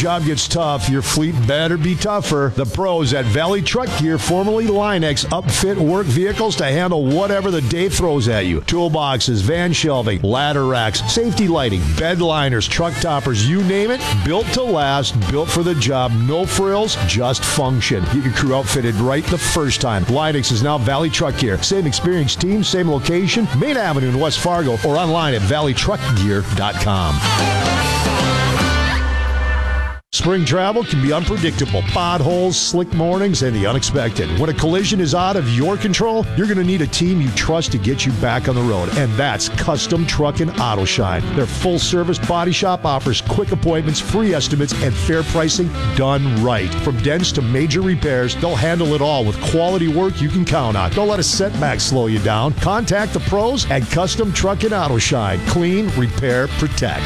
job gets tough, your fleet better be tougher. The pros at Valley Truck Gear, formerly Linex, upfit work vehicles to handle whatever the day throws at you. Toolboxes, van shelving, ladder racks, safety lighting, bed liners, truck toppers, you name it. Built to last, built for the job. No frills, just function. Get your crew outfitted right the first time. Linex is now Valley Truck Gear. Same experienced team, same location, Main Avenue in West Fargo, or online at valleytruckgear.com. Spring travel can be unpredictable. Potholes, slick mornings, and the unexpected. When a collision is out of your control, you're going to need a team you trust to get you back on the road. And that's Custom Truck and Auto Shine. Their full-service body shop offers quick appointments, free estimates, and fair pricing done right. From dents to major repairs, they'll handle it all with quality work you can count on. Don't let a setback slow you down. Contact the pros at Custom Truck and Auto Shine. Clean, repair, protect.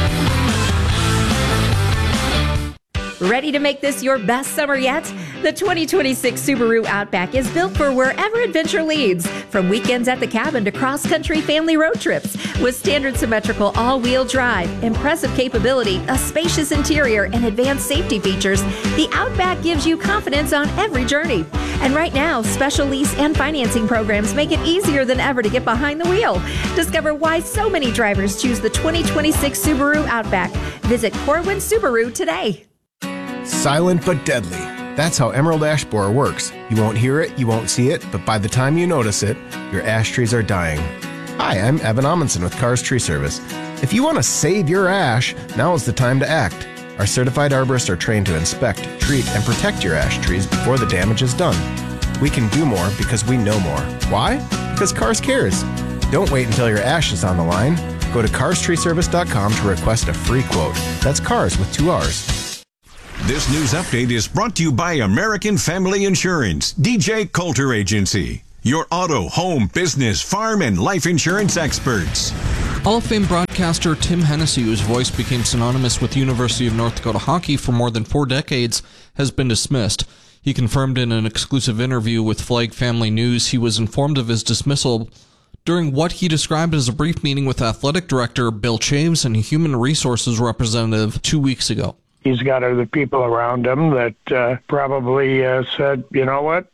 Ready to make this your best summer yet? The 2026 Subaru Outback is built for wherever adventure leads, from weekends at the cabin to cross-country family road trips. With standard symmetrical all-wheel drive, impressive capability, a spacious interior, and advanced safety features, the Outback gives you confidence on every journey. And right now, special lease and financing programs make it easier than ever to get behind the wheel. Discover why so many drivers choose the 2026 Subaru Outback. Visit Corwin Subaru today. Silent but deadly. That's how Emerald Ash Borer works. You won't hear it, you won't see it, but by the time you notice it, your ash trees are dying. Hi, I'm Evan Amundsen with Cars Tree Service. If you want to save your ash, now is the time to act. Our certified arborists are trained to inspect, treat, and protect your ash trees before the damage is done. We can do more because we know more. Why? Because Cars cares. Don't wait until your ash is on the line. Go to carstreeservice.com to request a free quote. That's Cars with 2 R's. This news update is brought to you by American Family Insurance, DJ Coulter Agency, your auto, home, business, farm, and life insurance experts. Hall of Fame broadcaster Tim Hennessy, whose voice became synonymous with University of North Dakota hockey for more than 4 decades, has been dismissed. He confirmed in an exclusive interview with Flag Family News he was informed of his dismissal during what he described as a brief meeting with athletic director Bill Chaves and human resources representative 2 weeks ago. He's got other people around him that probably said, you know what,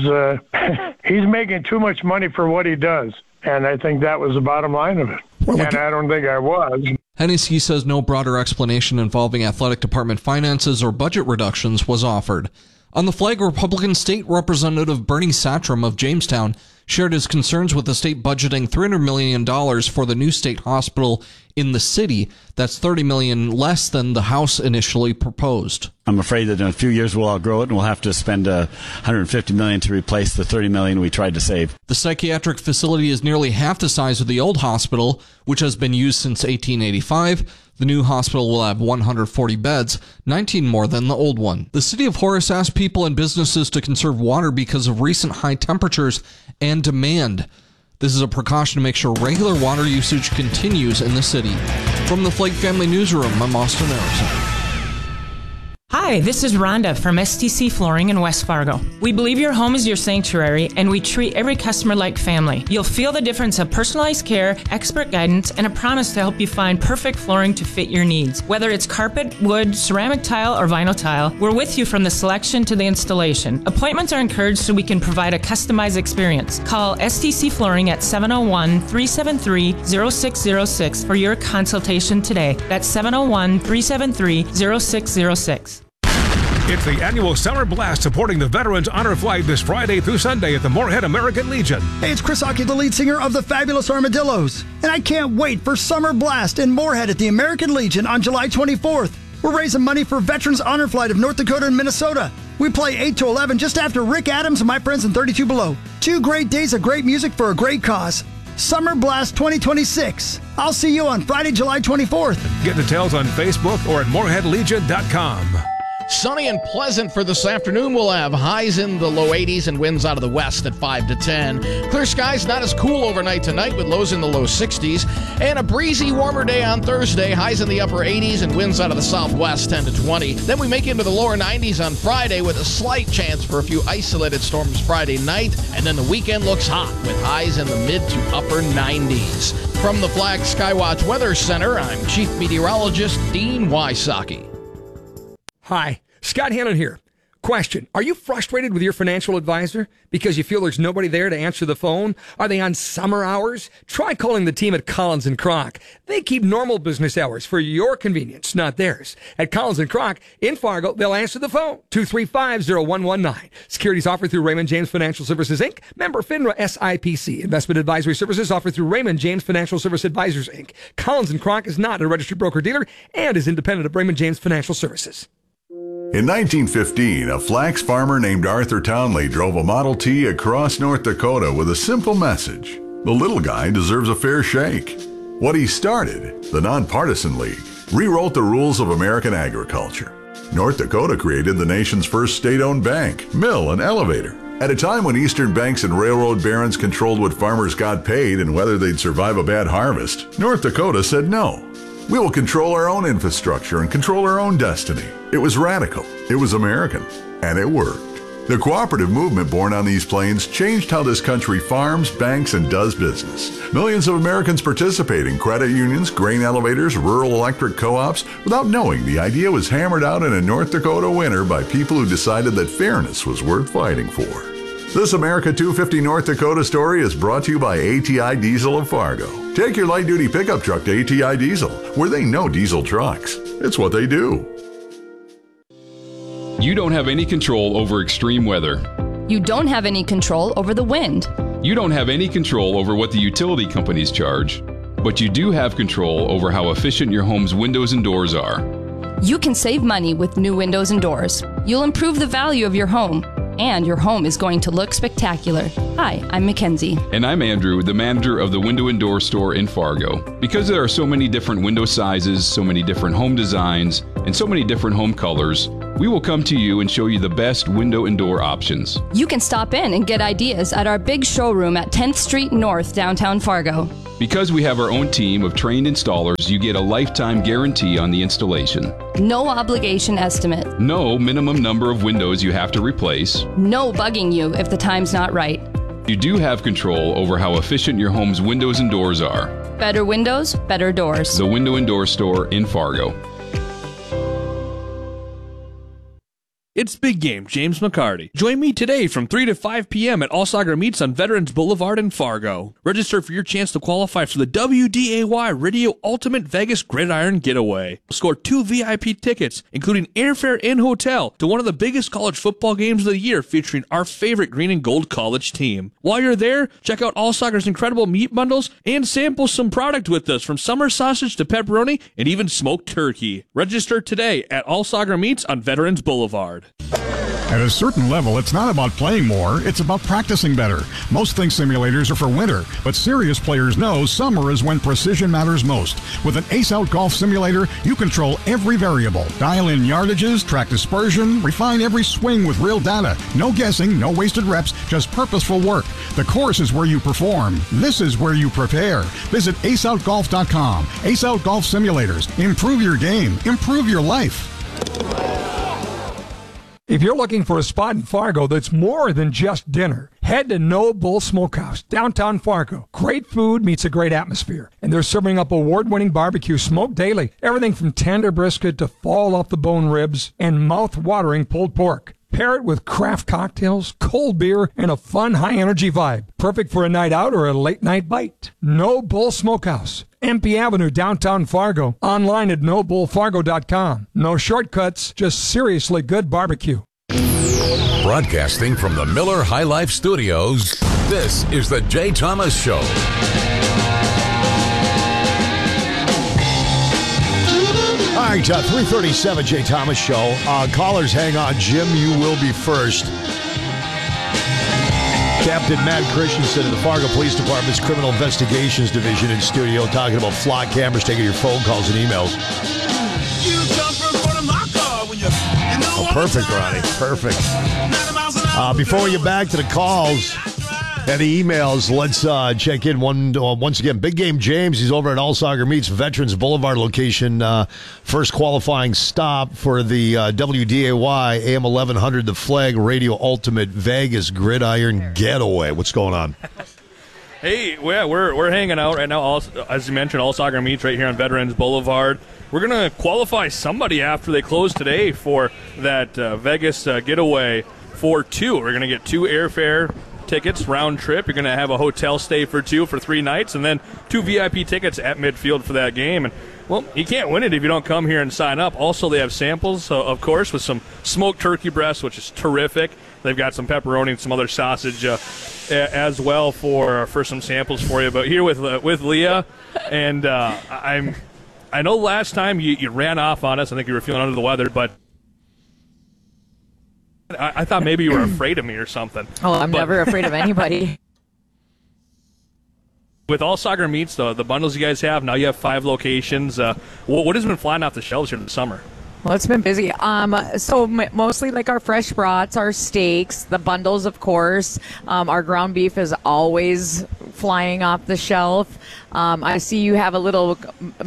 he's making too much money for what he does. And I think that was the bottom line of it. Well, and I don't think I was. Hennessy says no broader explanation involving athletic department finances or budget reductions was offered. On the Flag, Republican State Representative Bernie Satrom of Jamestown shared his concerns with the state budgeting $300 million for the new state hospital in the city. That's $30 million less than the House initially proposed. I'm afraid that in a few years we'll outgrow it and we'll have to spend $150 million to replace the $30 million we tried to save. The psychiatric facility is nearly half the size of the old hospital, which has been used since 1885. The new hospital will have 140 beds, 19 more than the old one. The city of Horace asked people and businesses to conserve water because of recent high temperatures and demand. This is a precaution to make sure regular water usage continues in the city. From the Flake Family Newsroom, I'm Austin Harrison. Hi, this is Rhonda from STC Flooring in West Fargo. We believe your home is your sanctuary, and we treat every customer like family. You'll feel the difference of personalized care, expert guidance, and a promise to help you find perfect flooring to fit your needs. Whether it's carpet, wood, ceramic tile, or vinyl tile, we're with you from the selection to the installation. Appointments are encouraged so we can provide a customized experience. Call STC Flooring at 701-373-0606 for your consultation today. That's 701-373-0606. It's the annual Summer Blast supporting the Veterans Honor Flight this Friday through Sunday at the Moorhead American Legion. Hey, it's Chris Hockey, the lead singer of the Fabulous Armadillos. And I can't wait for Summer Blast in Moorhead at the American Legion on July 24th. We're raising money for Veterans Honor Flight of North Dakota and Minnesota. We play 8 to 11 just after Rick Adams and my friends in 32 Below. 2 great days of great music for a great cause. Summer Blast 2026. I'll see you on Friday, July 24th. Get details on Facebook or at moorheadlegion.com. Sunny and pleasant for this afternoon. We'll have highs in the low 80s and winds out of the west at 5 to 10. Clear skies, not as cool overnight tonight with lows in the low 60s. And a breezy, warmer day on Thursday. Highs in the upper 80s and winds out of the southwest 10 to 20. Then we make it into the lower 90s on Friday with a slight chance for a few isolated storms Friday night. And then the weekend looks hot with highs in the mid to upper 90s. From the Flag Skywatch Weather Center, I'm Chief Meteorologist Dean Wysocki. Hi, Scott Hannon here. Question, are you frustrated with your financial advisor because you feel there's nobody there to answer the phone? Are they on summer hours? Try calling the team at Collins & Kroc. They keep normal business hours for your convenience, not theirs. At Collins & Kroc in Fargo, they'll answer the phone, 235-0119. Securities offered through Raymond James Financial Services, Inc., member FINRA SIPC. Investment advisory services offered through Raymond James Financial Service Advisors, Inc. Collins & Kroc is not a registered broker-dealer and is independent of Raymond James Financial Services. In 1915, a flax farmer named Arthur Townley drove a Model T across North Dakota with a simple message. The little guy deserves a fair shake. What he started, the Nonpartisan League, rewrote the rules of American agriculture. North Dakota created the nation's first state-owned bank, mill, and elevator. At a time when Eastern banks and railroad barons controlled what farmers got paid and whether they'd survive a bad harvest, North Dakota said no. We will control our own infrastructure and control our own destiny. It was radical, it was American, and it worked. The cooperative movement born on these plains changed how this country farms, banks, and does business. Millions of Americans participate in credit unions, grain elevators, rural electric co-ops, without knowing the idea was hammered out in a North Dakota winter by people who decided that fairness was worth fighting for. This America 250 North Dakota story is brought to you by ATI Diesel of Fargo. Take your light-duty pickup truck to ATI Diesel, where they know diesel trucks. It's what they do. You don't have any control over extreme weather. You don't have any control over the wind. You don't have any control over what the utility companies charge. But you do have control over how efficient your home's windows and doors are. You can save money with new windows and doors. You'll improve the value of your home. And your home is going to look spectacular. Hi, I'm Mackenzie. And I'm Andrew, the manager of the Window and Door Store in Fargo. Because there are so many different window sizes, so many different home designs, and so many different home colors, we will come to you and show you the best window and door options. You can stop in and get ideas at our big showroom at 10th Street North, downtown Fargo. Because we have our own team of trained installers, you get a lifetime guarantee on the installation. No obligation estimate. No minimum number of windows you have to replace. No bugging you if the time's not right. You do have control over how efficient your home's windows and doors are. Better windows, better doors. The Window and Door Store in Fargo. It's Big Game, James McCarty. Join me today from 3 to 5 p.m. at All Sagar Meats on Veterans Boulevard in Fargo. Register for your chance to qualify for the WDAY Radio Ultimate Vegas Gridiron Getaway. Score 2 VIP tickets, including airfare and hotel, to one of the biggest college football games of the year featuring our favorite green and gold college team. While you're there, check out All Sagar's incredible meat bundles and sample some product with us, from summer sausage to pepperoni and even smoked turkey. Register today at All Sagar Meats on Veterans Boulevard. At a certain level, it's not about playing more, it's about practicing better. Most think simulators are for winter, but serious players know summer is when precision matters most. With an Ace Out Golf Simulator, you control every variable. Dial in yardages, track dispersion, refine every swing with real data. No guessing, no wasted reps, just purposeful work. The course is where you perform. This is where you prepare. Visit aceoutgolf.com. Ace Out Golf Simulators. Improve your game. Improve your life. If you're looking for a spot in Fargo that's more than just dinner, head to No Bull Smokehouse, downtown Fargo. Great food meets a great atmosphere. And they're serving up award-winning barbecue smoked daily. Everything from tender brisket to fall-off-the-bone ribs and mouth-watering pulled pork. Pair it with craft cocktails, cold beer, and a fun, high-energy vibe. Perfect for a night out or a late-night bite. No Bull Smokehouse. MP Avenue, downtown Fargo. Online at nobullfargo.com. No shortcuts, just seriously good barbecue. Broadcasting from the Miller High Life Studios, this is the Jay Thomas Show. All right, 3:37, Jay Thomas Show. Callers, hang on. Jim, you will be first. Captain Matt Christensen of the Fargo Police Department's Criminal Investigations Division in studio, talking about flock cameras, taking your phone calls and emails. Oh, perfect, Ronnie. Perfect. Before we get back to the calls and the emails, let's check in once again. Big Game James, he's over at All Sagar Meats, Veterans Boulevard location. First qualifying stop for the WDAY AM 1100, the Flag Radio Ultimate Vegas Gridiron Getaway. What's going on? Hey, we're hanging out right now, as you mentioned, All Soccer Meets right here on Veterans Boulevard. We're going to qualify somebody after they close today for that Vegas getaway for 2. We're going to get 2 airfare tickets round trip. You're going to have a hotel stay for 2 for 3 nights, and then 2 VIP tickets at midfield for that game. And well, you can't win it if you don't come here and sign up. Also, they have samples, of course, with some smoked turkey breast, which is terrific. They've got some pepperoni and some other sausage as well for some samples for you. But here with Leah, and I know last time you ran off on us. I think you were feeling under the weather, but I thought maybe you were afraid of me or something. Oh, I'm never afraid of anybody. With All Soccer Meets, the bundles you guys have, now you have 5 locations. What has been flying off the shelves here this summer? Well, it's been busy. So mostly like our fresh brats, our steaks, the bundles, of course. Our ground beef is always flying off the shelf. I see you have a little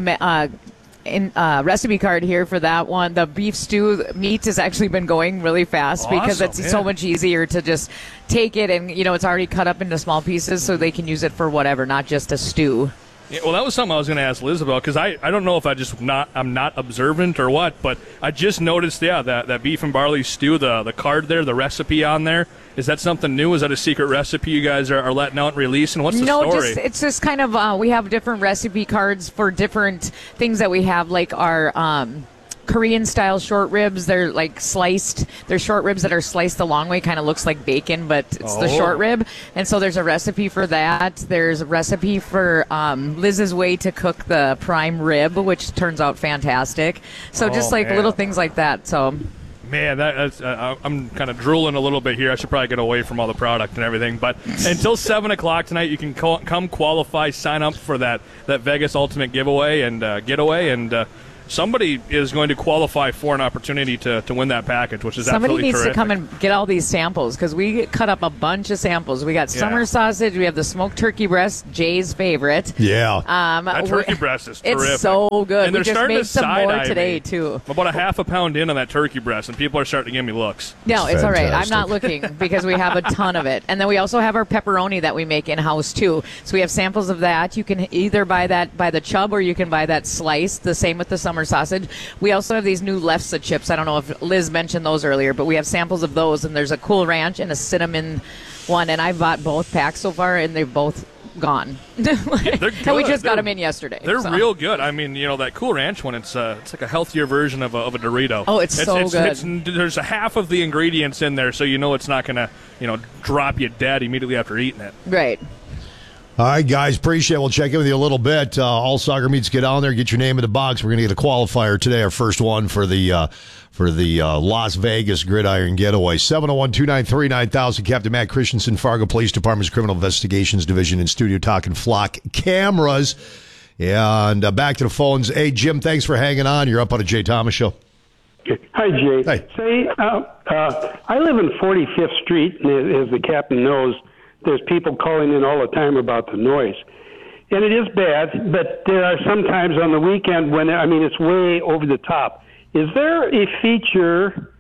recipe card here for that one. The beef stew meat has actually been going really fast because it's so much easier to just take it and, it's already cut up into small pieces so they can use it for whatever, not just a stew. Yeah, well, that was something I was going to ask Liz about because I don't know if I'm not observant or what, but I just noticed, that beef and barley stew, the card there, the recipe on there. Is that something new? Is that a secret recipe you guys are letting out and releasing? What's the story? No, it's just kind of, we have different recipe cards for different things that we have, like our Korean-style short ribs. They're like sliced. They're short ribs that are sliced the long way. Kind of looks like bacon, but it's the short rib. And so there's a recipe for that. There's a recipe for Liz's way to cook the prime rib, which turns out fantastic. So just like little things like that. So. Man, that's I'm kind of drooling a little bit here. I should probably get away from all the product and everything. But until 7 o'clock tonight, you can come qualify, sign up for that Vegas Ultimate giveaway and getaway, and somebody is going to qualify for an opportunity to win that package, which is absolutely terrific. Somebody needs to come and get all these samples because we cut up a bunch of samples. We got summer sausage. We have the smoked turkey breast, Jay's favorite. Yeah. That turkey breast is terrific. It's so good. And they're starting to some more today, me. too. I'm about a half a pound in on that turkey breast, and people are starting to give me looks. No, it's all right. I'm not looking because we have a ton of it. And then we also have our pepperoni that we make in-house, too. So we have samples of that. You can either buy that by the chub or you can buy that sliced. The same with the summer sausage. We also have these new Lefse chips. I don't know if Liz mentioned those earlier, but we have samples of those, and there's a Cool Ranch and a cinnamon one, and I bought both packs so far, and they've both gone. They're good. And we just got them in yesterday. They're real good. I mean, that Cool Ranch one, it's like a healthier version of a Dorito. Oh, it's good. There's a half of the ingredients in there, so it's not going to, drop you dead immediately after eating it. Right. All right, guys, appreciate it. We'll check in with you a little bit. All Soccer Meets, get on there, get your name in the box. We're going to get a qualifier today, our first one for the Las Vegas Gridiron Getaway. 701-293-9000. Captain Matt Christensen, Fargo Police Department's Criminal Investigations Division in studio talking flock cameras. And back to the phones. Hey, Jim, thanks for hanging on. You're up on the Jay Thomas Show. Hi, Jay. Hey. Say, I live in 45th Street, and as the captain knows, there's people calling in all the time about the noise. And it is bad, but there are some times on the weekend when, it's way over the top. Is there a feature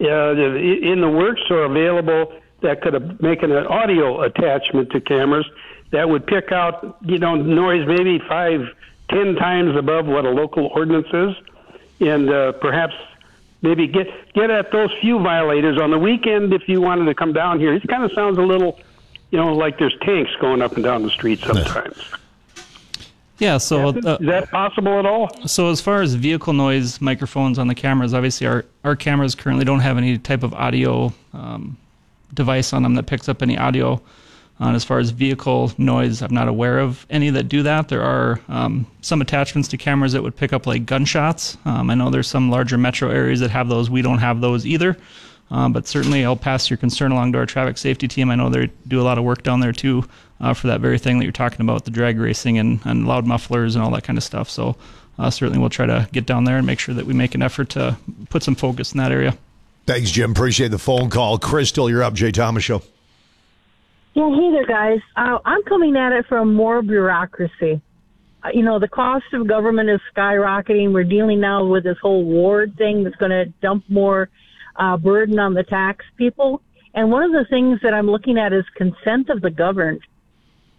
in the works or available that could make an audio attachment to cameras that would pick out, noise maybe 5-10 times above what a local ordinance is? And perhaps maybe get at those few violators on the weekend if you wanted to come down here. It kind of sounds a little... like there's tanks going up and down the street sometimes. Yeah, so... is that possible at all? So as far as vehicle noise microphones on the cameras, obviously our cameras currently don't have any type of audio device on them that picks up any audio. As far as vehicle noise, I'm not aware of any that do that. There are some attachments to cameras that would pick up like gunshots. I know there's some larger metro areas that have those. We don't have those either. But certainly I'll pass your concern along to our traffic safety team. I know they do a lot of work down there too for that very thing that you're talking about, the drag racing and loud mufflers and all that kind of stuff. So certainly we'll try to get down there and make sure that we make an effort to put some focus in that area. Thanks, Jim. Appreciate the phone call. Crystal, you're up. Jay Thomas Show. Yeah, hey there, guys. I'm coming at it from more bureaucracy. The cost of government is skyrocketing. We're dealing now with this whole ward thing that's going to dump more burden on the tax people. And one of the things that I'm looking at is consent of the governed.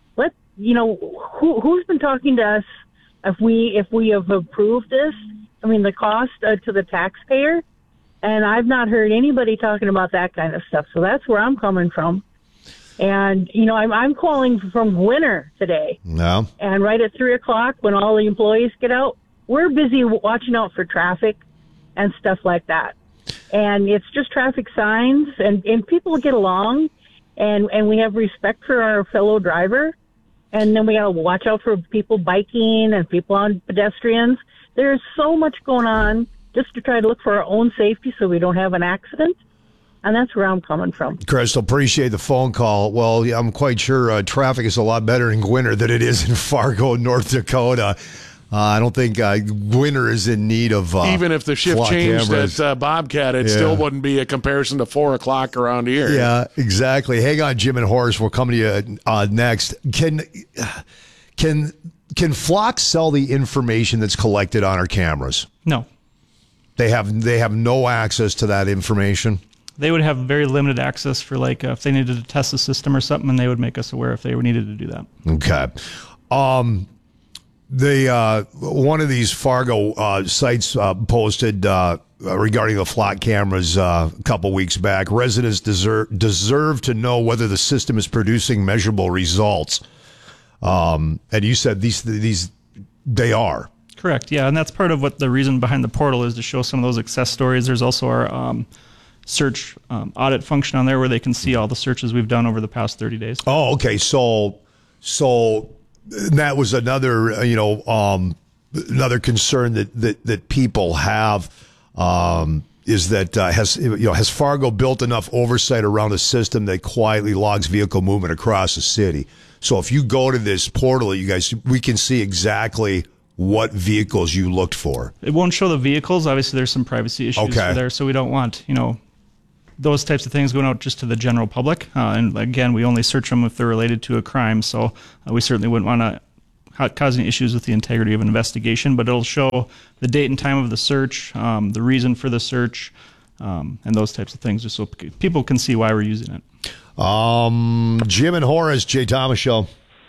who's been talking to us if we have approved this? I mean, the cost to the taxpayer, and I've not heard anybody talking about that kind of stuff. So that's where I'm coming from. And, I'm calling from winter today. No. And right at 3 o'clock when all the employees get out, we're busy watching out for traffic and stuff like that. And it's just traffic signs, and people get along, and we have respect for our fellow driver. And then we got to watch out for people biking and people on pedestrians. There's so much going on just to try to look for our own safety so we don't have an accident. And that's where I'm coming from. Crystal, appreciate the phone call. Well, I'm quite sure traffic is a lot better in Gwinner than it is in Fargo, North Dakota. I don't think Gwinner is in need of even if the shift changed cameras at Bobcat, it still wouldn't be a comparison to 4 o'clock around here. Yeah, exactly. Hang on, Jim and Horace. We're coming to you next. Can Flock sell the information that's collected on our cameras? No. They have no access to that information? They would have very limited access for if they needed to test the system or something, and they would make us aware if they needed to do that. Okay. One of these Fargo sites posted regarding the Flock cameras a couple weeks back. Residents deserve to know whether the system is producing measurable results. And you said these they are. Correct. Yeah, and that's part of what the reason behind the portal is, to show some of those success stories. There's also our search audit function on there where they can see all the searches we've done over the past 30 days. Oh, okay. So that was another, another concern that people have is that has Fargo built enough oversight around a system that quietly logs vehicle movement across the city? So if you go to this portal, you guys, we can see exactly what vehicles you looked for. It won't show the vehicles. Obviously, there's some privacy issues there, so we don't want those types of things going out just to the general public. And again, we only search them if they're related to a crime. So we certainly wouldn't want to cause any issues with the integrity of an investigation, but it'll show the date and time of the search, the reason for the search, and those types of things, just so people can see why we're using it. Jim and Horace, Jay Thomas Show.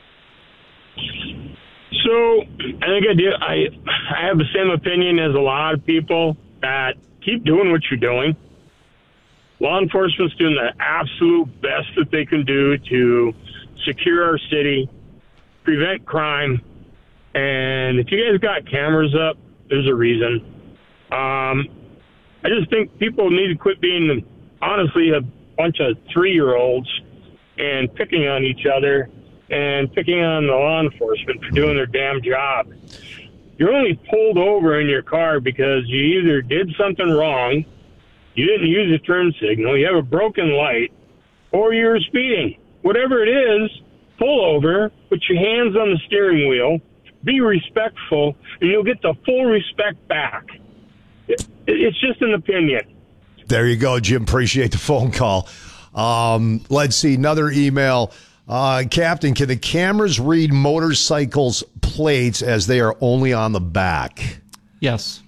So I think I have the same opinion as a lot of people that keep doing what you're doing. Law enforcement's doing the absolute best that they can do to secure our city, prevent crime, and if you guys got cameras up, there's a reason. I just think people need to quit being, honestly, a bunch of 3-year-olds and picking on each other and picking on the law enforcement for doing their damn job. You're only pulled over in your car because you either did something wrong, you didn't use a turn signal, you have a broken light, or you're speeding. Whatever it is, pull over, put your hands on the steering wheel, be respectful, and you'll get the full respect back. It's just an opinion. There you go, Jim. Appreciate the phone call. Let's see, another email. Captain, can the cameras read motorcycles' plates as they are only on the back? Yes.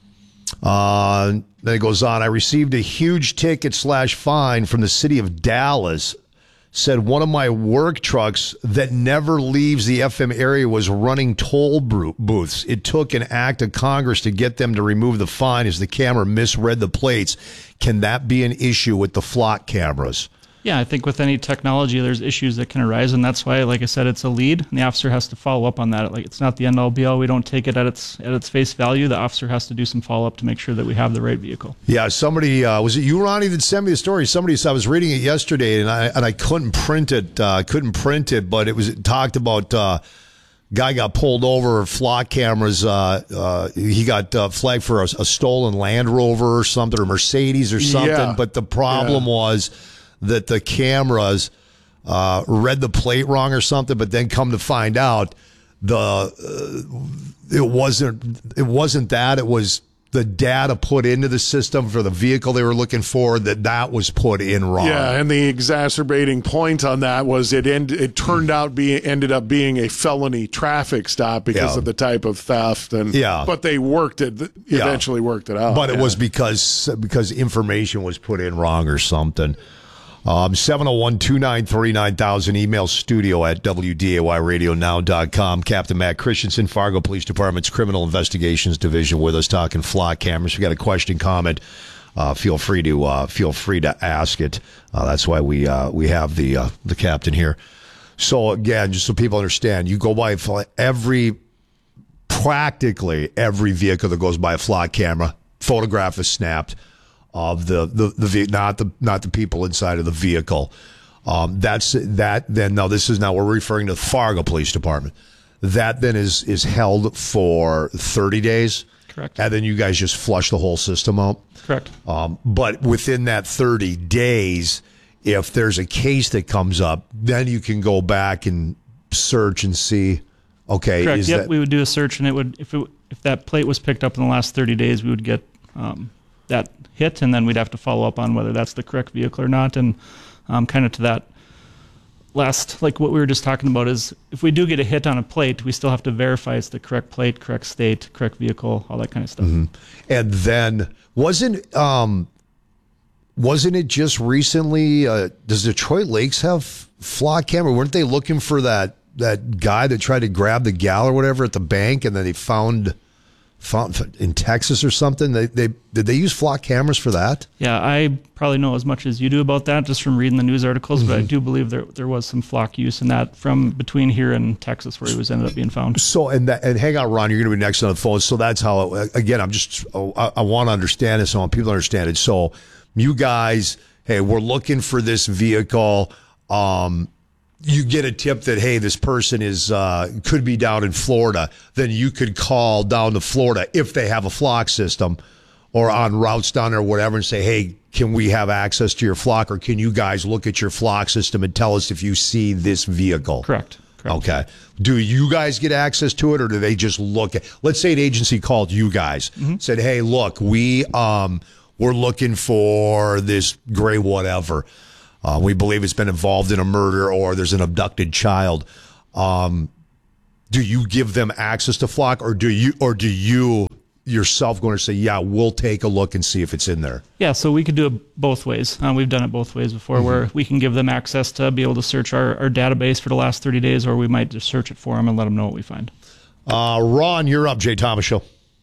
Then it goes on. I received a huge ticket / fine from the city of Dallas. Said one of my work trucks that never leaves the FM area was running toll booths. It took an act of Congress to get them to remove the fine as the camera misread the plates. Can that be an issue with the Flock cameras? Yeah, I think with any technology, there's issues that can arise, and that's why, like I said, it's a lead, and the officer has to follow up on that. It's not the end-all, be-all. We don't take it at its face value. The officer has to do some follow-up to make sure that we have the right vehicle. Yeah, somebody was it you, Ronnie, that sent me the story? Somebody said, I was reading it yesterday, and I couldn't print it. But it talked about guy got pulled over, Flock cameras. He got flagged for a stolen Land Rover or something, or Mercedes or something. Yeah. But the problem was that the cameras read the plate wrong or something, but then come to find out it wasn't that. It was the data put into the system for the vehicle they were looking for that was put in wrong. Yeah, and the exacerbating point on that was it ended up being a felony traffic stop because of the type of theft. But they eventually worked it out. But it was because information was put in wrong or something. 701-293-9000. Email studio at WDAYradionow.com. Captain Matt Christensen, Fargo Police Department's Criminal Investigations Division, with us talking flock cameras. If you got a question, comment, feel free to ask it. That's why we have the captain here. So again, just so people understand, you go by practically every vehicle that goes by a flock camera, photograph is snapped of the not the people inside of the vehicle. That's that. Then now we're referring to the Fargo Police Department. That then is held for 30 days. Correct. And then you guys just flush the whole system out. Correct. But within that 30 days, if there's a case that comes up, then you can go back and search and see. Okay. Correct. We would do a search, and it would if that plate was picked up in the last 30 days, we would get that hit, and then we'd have to follow up on whether that's the correct vehicle or not. And kind of to that last, like what we were just talking about, is if we do get a hit on a plate, we still have to verify it's the correct plate, correct state, correct vehicle, all that kind of stuff. Mm-hmm. And then wasn't it just recently? Does Detroit Lakes have flock camera? Weren't they looking for that guy that tried to grab the gal or whatever at the bank, and then they found in Texas or something? Did they use flock cameras for that? Yeah, I probably know as much as you do about that just from reading the news articles, Mm-hmm. but I do believe there was some flock use in that from between here and Texas where he ended up being found. So and hang on, Ron, you're going to be next on the phone. So that's how. Again, I want to understand this. I want people to understand it. So you guys, hey, we're looking for this vehicle. You get a tip that, hey, this person could be down in Florida, then you could call down to Florida if they have a flock system or on routes down there or whatever and say, hey, can we have access to your flock, or can you guys look at your flock system and tell us if you see this vehicle? Correct. Okay. Do you guys get access to it, or do they just look at, let's say an agency called you guys, said, hey, look, we're looking for this gray whatever. We believe it's been involved in a murder, or there's an abducted child. Do you give them access to flock, or do you yourself going to say, yeah, we'll take a look and see if it's in there? Yeah, so we could do it both ways. We've done it both ways before, where we can give them access to be able to search our database for the last 30 days, or we might just search it for them and let them know what we find. Ron, you're up. Jay Thomas Show.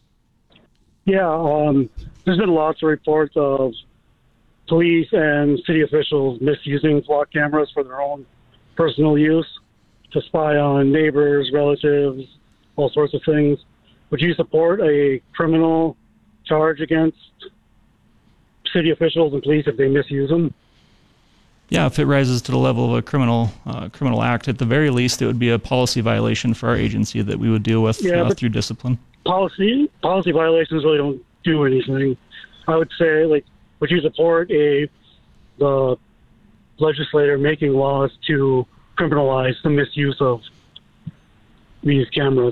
Yeah, there's been lots of reports of police and city officials misusing flock cameras for their own personal use, to spy on neighbors, relatives, all sorts of things. Would you support a criminal charge against city officials and police if they misuse them? Yeah, if it rises to the level of a criminal act, at the very least, it would be a policy violation for our agency that we would deal with through discipline. Policy violations really don't do anything. I would say, would you support the legislator making laws to criminalize the misuse of these cameras?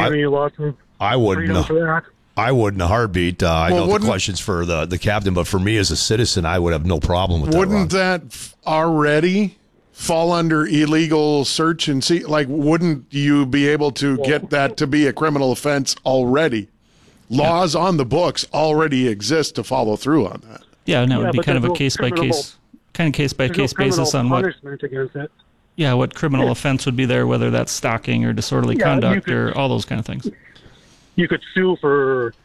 I wouldn't. I would in a heartbeat. I know the question's for the captain, but for me as a citizen, I would have no problem with that. Wouldn't that already fall under illegal search and see? Wouldn't you be able to get that to be a criminal offense already? Laws on the books already exist to follow through on that. Yeah, and that would be kind of a case-by-case basis on what punishment against it. Yeah, what criminal offense would be there, whether that's stalking or disorderly conduct or all those kind of things. You could sue for,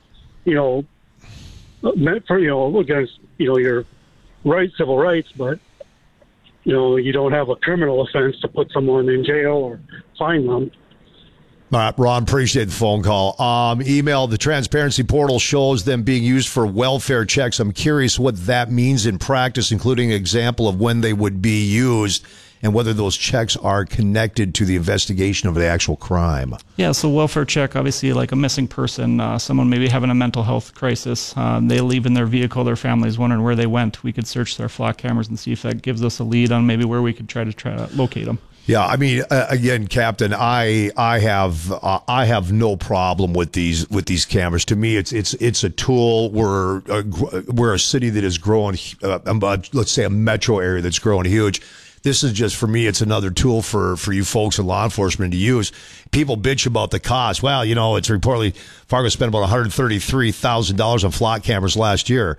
against, your civil rights, but, you don't have a criminal offense to put someone in jail or fine them. All right, Ron, appreciate the phone call. Email, the transparency portal shows them being used for welfare checks. I'm curious what that means in practice, including an example of when they would be used and whether those checks are connected to the investigation of the actual crime. Yeah, so welfare check, obviously, like a missing person, someone maybe having a mental health crisis, they leave in their vehicle, their family's wondering where they went. We could search their flock cameras and see if that gives us a lead on maybe where we could try to locate them. Yeah, I mean, again, Captain, I have no problem with these cameras. To me, it's a tool. We're a city that is growing. Let's say a metro area that's growing huge. This is just, for me, it's another tool for you folks in law enforcement to use. People bitch about the cost. Well, it's reportedly Fargo spent about $133,000 on flock cameras last year.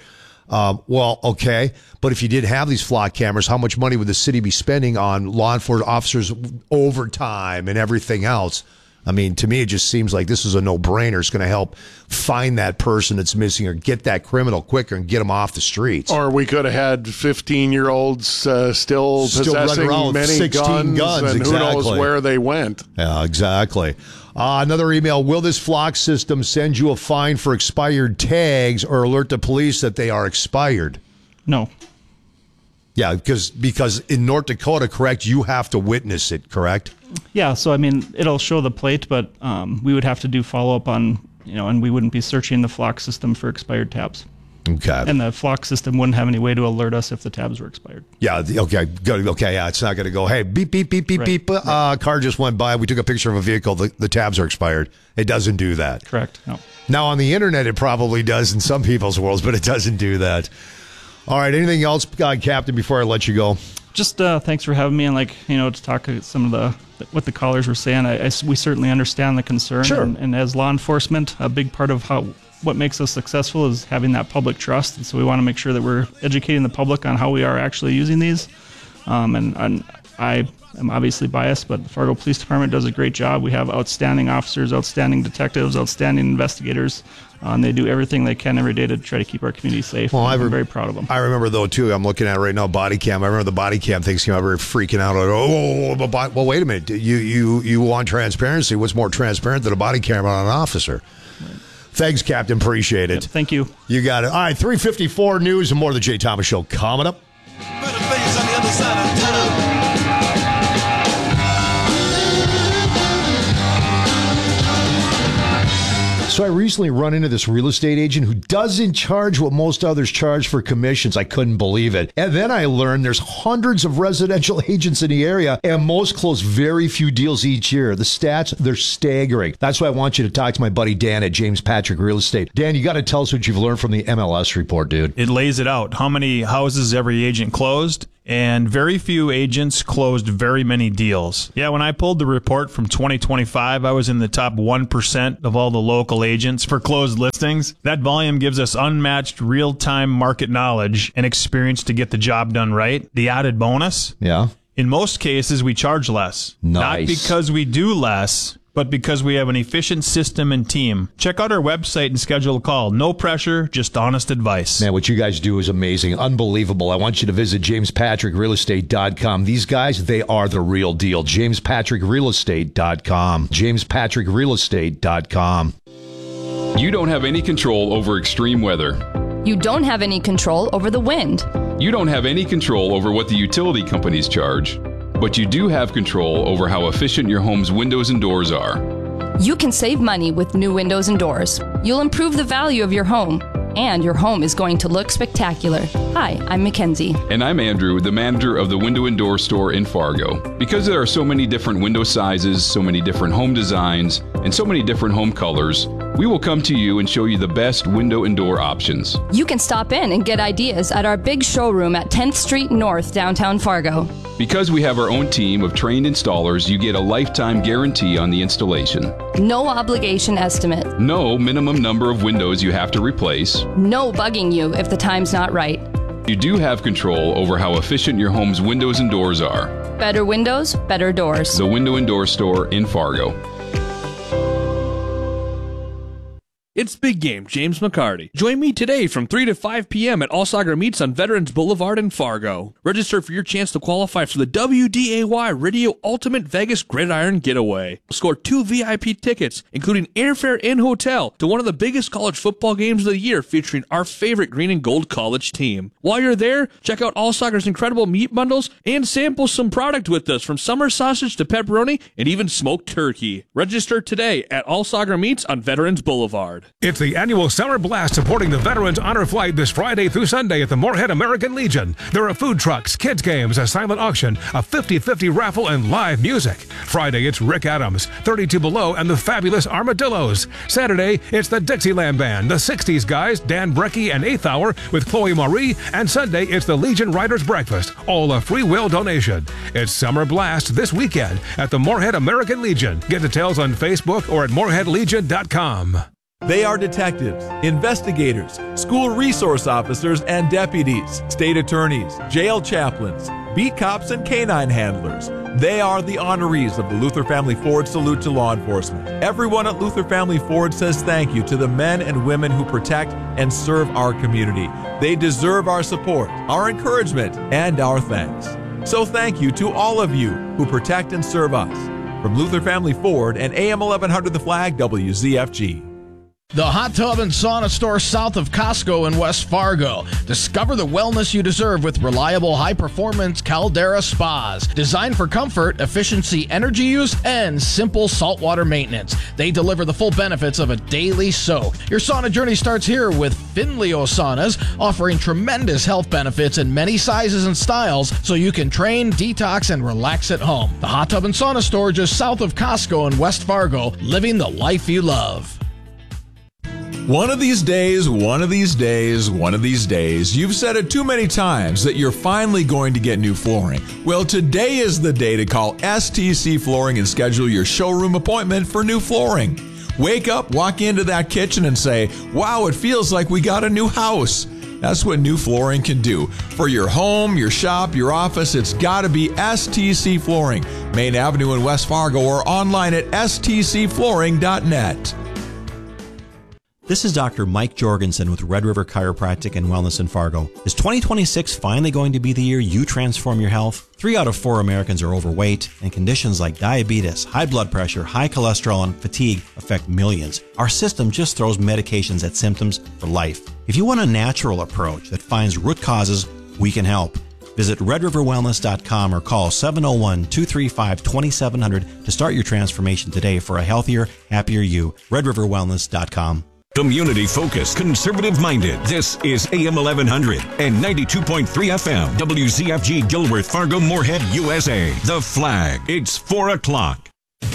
Well, okay, but if you did have these flock cameras, how much money would the city be spending on law enforcement officers overtime and everything else? I mean, to me, it just seems like this is a no-brainer. It's going to help find that person that's missing or get that criminal quicker and get them off the streets. Or we could have had 15-year-olds still possessing many 16 guns, and exactly. Who knows where they went. Yeah, exactly. Another email, will this flock system send you a fine for expired tags or alert the police that they are expired? No. Yeah, because in North Dakota, correct, you have to witness it, correct? Yeah, so I mean, it'll show the plate, but we would have to do follow-up on, and we wouldn't be searching the flock system for expired tabs. Okay. And the flock system wouldn't have any way to alert us if the tabs were expired. Yeah, okay, good. Okay, yeah, it's not going to go, hey, beep, beep, beep, beep, beep, car just went by, we took a picture of a vehicle, the tabs are expired. It doesn't do that. Correct, no. Now, on the internet, it probably does in some people's worlds, but it doesn't do that. All right, anything else, Captain, before I let you go? Just thanks for having me, and to talk some of what the callers were saying. We certainly understand the concern, sure. And as law enforcement, a big part of what makes us successful is having that public trust, and so we want to make sure that we're educating the public on how we are actually using these. And I am obviously biased, but the Fargo Police Department does a great job. We have outstanding officers, outstanding detectives, outstanding investigators. And they do everything they can every day to try to keep our community safe. Well, I'm very proud of them. I remember, though, too, I'm looking at it right now, body cam. I remember the body cam things came out, very freaking out. Well, wait a minute. You want transparency. What's more transparent than a body camera on an officer? Right. Thanks, Captain. Appreciate it. Yep, thank you. You got it. All right, 3:54 news and more of the Jay Thomas Show coming up. So I recently run into this real estate agent who doesn't charge what most others charge for commissions. I couldn't believe it. And then I learned there's hundreds of residential agents in the area, and most close very few deals each year. The stats, they're staggering. That's why I want you to talk to my buddy Dan at James Patrick Real Estate. Dan, you got to tell us what you've learned from the MLS report, dude. It lays it out. How many houses every agent closed? And very few agents closed very many deals. Yeah, when I pulled the report from 2025, I was in the top 1% of all the local agents for closed listings. That volume gives us unmatched real-time market knowledge and experience to get the job done right. The added bonus? Yeah. In most cases, we charge less. Nice. Not because we do less, but because we have an efficient system and team. Check out our website and schedule a call. No pressure, just honest advice. Man, what you guys do is amazing. Unbelievable. I want you to visit JamesPatrickRealEstate.com. These guys, they are the real deal. JamesPatrickRealEstate.com. JamesPatrickRealEstate.com. You don't have any control over extreme weather. You don't have any control over the wind. You don't have any control over what the utility companies charge. But you do have control over how efficient your home's windows and doors are. You can save money with new windows and doors. You'll improve the value of your home, and your home is going to look spectacular. Hi, I'm Mackenzie. And I'm Andrew, the manager of the Window and Door Store in Fargo. Because there are so many different window sizes, so many different home designs, and so many different home colors, we will come to you and show you the best window and door options. You can stop in and get ideas at our big showroom at 10th Street North, downtown Fargo. Because we have our own team of trained installers, you get a lifetime guarantee on the installation. No obligation estimate. No minimum number of windows you have to replace. No bugging you if the time's not right. You do have control over how efficient your home's windows and doors are. Better windows, better doors. The Window and Door Store in Fargo. It's Big Game, James McCarty. Join me today from 3 to 5 p.m. at All Sagar Meats on Veterans Boulevard in Fargo. Register for your chance to qualify for the WDAY Radio Ultimate Vegas Gridiron Getaway. Score 2 VIP tickets, including airfare and hotel, to one of the biggest college football games of the year featuring our favorite green and gold college team. While you're there, check out All Sagar's incredible meat bundles and sample some product with us, from summer sausage to pepperoni and even smoked turkey. Register today at All Sagar Meats on Veterans Boulevard. It's the annual Summer Blast supporting the Veterans Honor Flight this Friday through Sunday at the Moorhead American Legion. There are food trucks, kids games, a silent auction, a 50-50 raffle, and live music. Friday, it's Rick Adams, 32 Below, and the Fabulous Armadillos. Saturday, it's the Dixieland Band, the 60s Guys, Dan Brecky and 8th Hour with Chloe Marie, and Sunday, it's the Legion Riders Breakfast, all a free will donation. It's Summer Blast this weekend at the Moorhead American Legion. Get details on Facebook or at moorheadlegion.com. They are detectives, investigators, school resource officers and deputies, state attorneys, jail chaplains, beat cops, and canine handlers. They are the honorees of the Luther Family Ford Salute to Law Enforcement. Everyone at Luther Family Ford says thank you to the men and women who protect and serve our community. They deserve our support, our encouragement, and our thanks. So thank you to all of you who protect and serve us. From Luther Family Ford and AM 1100 The Flag, WZFG. The Hot Tub and Sauna Store south of Costco in West Fargo. Discover the wellness you deserve with reliable, high-performance Caldera spas. Designed for comfort, efficiency, energy use, and simple saltwater maintenance. They deliver the full benefits of a daily soak. Your sauna journey starts here with Finleo Saunas, offering tremendous health benefits in many sizes and styles so you can train, detox, and relax at home. The Hot Tub and Sauna Store just south of Costco in West Fargo, living the life you love. One of these days, you've said it too many times that you're finally going to get new flooring. Well, today is the day to call STC Flooring and schedule your showroom appointment for new flooring. Wake up, walk into that kitchen and say, wow, it feels like we got a new house. That's what new flooring can do. For your home, your shop, your office, it's got to be STC Flooring. Main Avenue in West Fargo or online at stcflooring.net. This is Dr. Mike Jorgensen with Red River Chiropractic and Wellness in Fargo. Is 2026 finally going to be the year you transform your health? 3 out of 4 Americans are overweight, and conditions like diabetes, high blood pressure, high cholesterol, and fatigue affect millions. Our system just throws medications at symptoms for life. If you want a natural approach that finds root causes, we can help. Visit redriverwellness.com or call 701-235-2700 to start your transformation today for a healthier, happier you. redriverwellness.com. Community-focused, conservative-minded. This is AM 1100 and 92.3 FM. WZFG Gilworth, Fargo, Moorhead, USA. The Flag. It's 4 o'clock.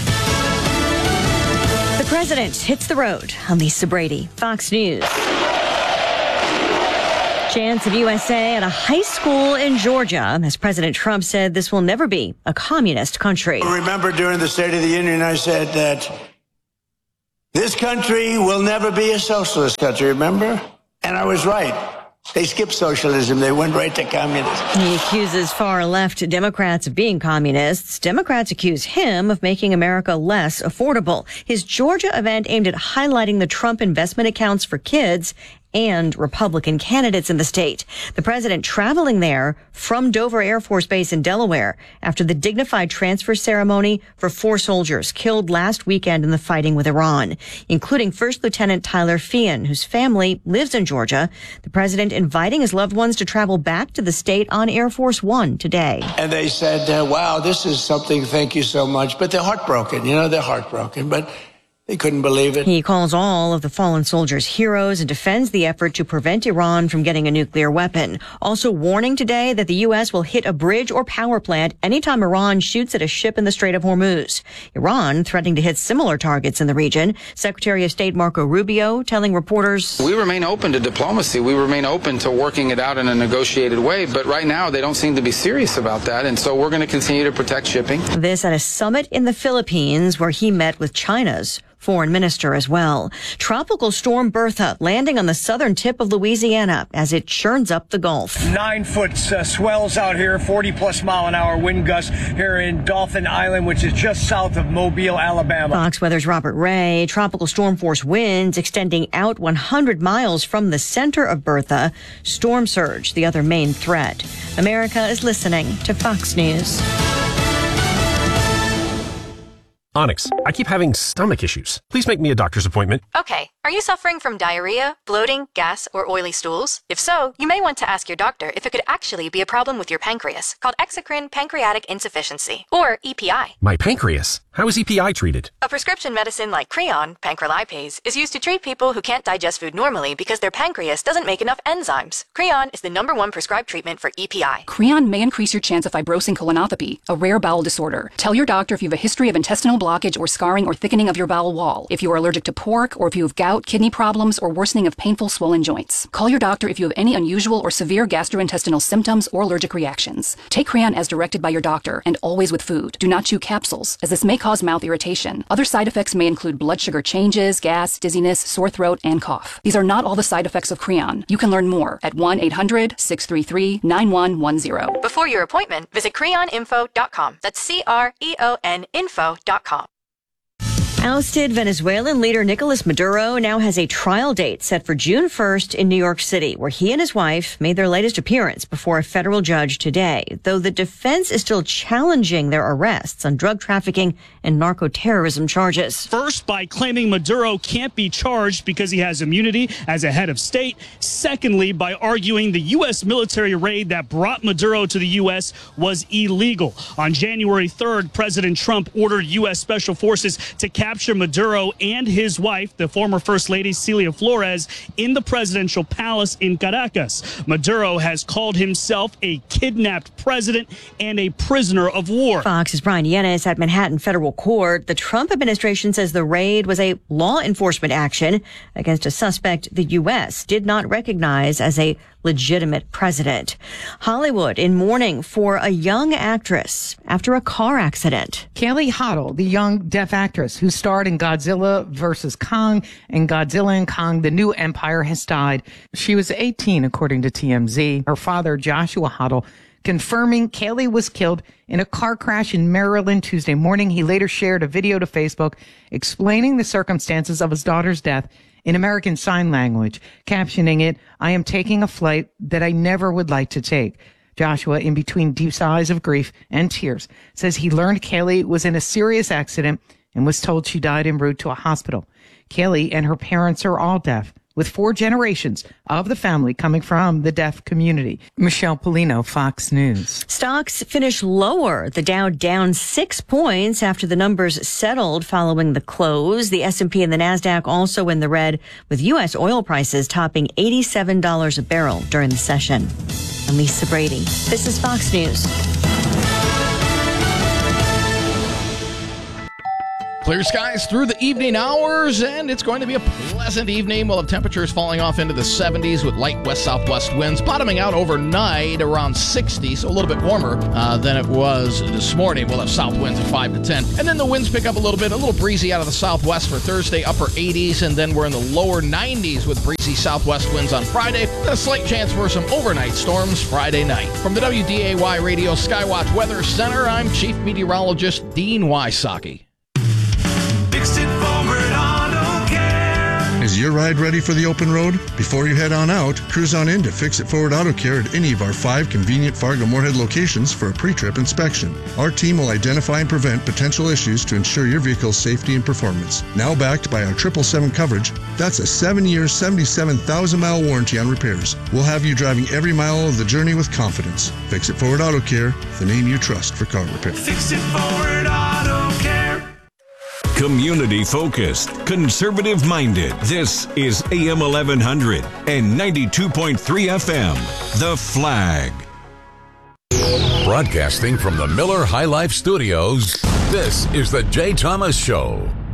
The president hits the road. I'm Lisa Brady, Fox News. Chants of USA at a high school in Georgia, as President Trump said this will never be a communist country. Remember during the State of the Union, I said that this country will never be a socialist country, remember? And I was right. They skipped socialism. They went right to communism. He accuses far-left Democrats of being communists. Democrats accuse him of making America less affordable. His Georgia event aimed at highlighting the Trump investment accounts for kids and Republican candidates in the state. The president traveling there from Dover Air Force Base in Delaware after the dignified transfer ceremony for 4 soldiers killed last weekend in the fighting with Iran, including First Lieutenant Tyler Feehan, whose family lives in Georgia. The president inviting his loved ones to travel back to the state on Air Force One today. And they said, wow, this is something, thank you so much. But they're heartbroken. They're heartbroken. But they couldn't believe it. He calls all of the fallen soldiers heroes and defends the effort to prevent Iran from getting a nuclear weapon. Also warning today that the U.S. will hit a bridge or power plant anytime Iran shoots at a ship in the Strait of Hormuz. Iran threatening to hit similar targets in the region. Secretary of State Marco Rubio telling reporters, we remain open to diplomacy. We remain open to working it out in a negotiated way. But right now, they don't seem to be serious about that. And so we're going to continue to protect shipping. This at a summit in the Philippines where he met with China's foreign minister as well. Tropical storm Bertha landing on the southern tip of Louisiana as it churns up the Gulf. 9-foot swells out here, 40-plus mile-an-hour wind gusts here in Dauphin Island, which is just south of Mobile, Alabama. Fox Weather's Robert Ray. Tropical storm force winds extending out 100 miles from the center of Bertha. Storm surge, the other main threat. America is listening to Fox News. Onyx, I keep having stomach issues. Please make me a doctor's appointment. Okay. Are you suffering from diarrhea, bloating, gas, or oily stools? If so, you may want to ask your doctor if it could actually be a problem with your pancreas, called exocrine pancreatic insufficiency, or EPI. My pancreas? How is EPI treated? A prescription medicine like Creon, pancrelipase, is used to treat people who can't digest food normally because their pancreas doesn't make enough enzymes. Creon is the #1 prescribed treatment for EPI. Creon may increase your chance of fibrosing colonopathy, a rare bowel disorder. Tell your doctor if you have a history of intestinal blockage or scarring or thickening of your bowel wall, if you are allergic to pork, or if you have gout, kidney problems, or worsening of painful swollen joints. Call your doctor if you have any unusual or severe gastrointestinal symptoms or allergic reactions. Take Creon as directed by your doctor, and always with food. Do not chew capsules, as this may cause mouth irritation. Other side effects may include blood sugar changes, gas, dizziness, sore throat, and cough. These are not all the side effects of Creon. You can learn more at 1-800-633-9110. Before your appointment, visit creoninfo.com. That's CREON info.com. Ousted Venezuelan leader Nicolas Maduro now has a trial date set for June 1st in New York City, where he and his wife made their latest appearance before a federal judge today, though the defense is still challenging their arrests on drug trafficking and narco-terrorism charges. First, by claiming Maduro can't be charged because he has immunity as a head of state. Secondly, by arguing the U.S. military raid that brought Maduro to the U.S. was illegal. On January 3rd, President Trump ordered U.S. Special Forces to capture Maduro and his wife, the former First Lady Celia Flores, in the presidential palace in Caracas. Maduro has called himself a kidnapped president and a prisoner of war. Fox's Brian Yennis at Manhattan Federal Court. The Trump administration says the raid was a law enforcement action against a suspect the U.S. did not recognize as a legitimate president. Hollywood in mourning for a young actress after a car accident. Kaylee Hoddle, the young deaf actress who starred in Godzilla vs. Kong and Godzilla and Kong, The New Empire, has died. She was 18, according to TMZ. Her father, Joshua Hoddle, confirming Kaylee was killed in a car crash in Maryland Tuesday morning. He later shared a video to Facebook explaining the circumstances of his daughter's death in American Sign Language, captioning it, "I am taking a flight that I never would like to take." Joshua, in between deep sighs of grief and tears, says he learned Kaylee was in a serious accident and was told she died en route to a hospital. Kaylee and her parents are all deaf, with 4 generations of the family coming from the deaf community. Michelle Polino, Fox News. Stocks finish lower. The Dow down 6 points after the numbers settled following the close. The S&P and the NASDAQ also in the red, with U.S. oil prices topping $87 a barrel during the session. I'm Lisa Brady. This is Fox News. Clear skies through the evening hours, and it's going to be a pleasant evening. We'll have temperatures falling off into the 70s with light west-southwest winds, bottoming out overnight around 60, so a little bit warmer than it was this morning. We'll have south winds of 5 to 10, and then the winds pick up a little bit, a little breezy out of the southwest for Thursday, upper 80s, and then we're in the lower 90s with breezy southwest winds on Friday, and a slight chance for some overnight storms Friday night. From the WDAY Radio Skywatch Weather Center, I'm Chief Meteorologist Dean Wysocki. Is your ride ready for the open road? Before you head on out, cruise on in to Fix It Forward Auto Care at any of our 5 convenient Fargo-Moorhead locations for a pre-trip inspection. Our team will identify and prevent potential issues to ensure your vehicle's safety and performance. Now backed by our 777 coverage, that's a 7-year, 77,000-mile warranty on repairs. We'll have you driving every mile of the journey with confidence. Fix It Forward Auto Care, the name you trust for car repair. Fix It Forward Auto Care. Community focused, conservative minded. This is AM 1100 and 92.3 FM. The Flag. Broadcasting from the Miller High Life Studios, this is the Jay Thomas Show.